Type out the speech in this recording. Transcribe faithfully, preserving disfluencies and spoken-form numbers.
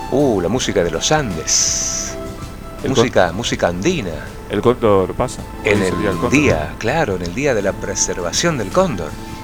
Uh, la música de los Andes. El Música, con- música andina. El cóndor pasa. En Hoy el sería cóndor. día, claro, en el día de la preservación del cóndor.